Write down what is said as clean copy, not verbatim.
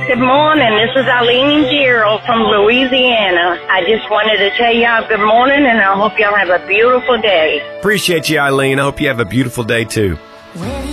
Good morning. This is Eileen Gerald from Louisiana. I just wanted to tell y'all good morning, and I hope y'all have a beautiful day. Appreciate you, Eileen. I hope you have a beautiful day, too.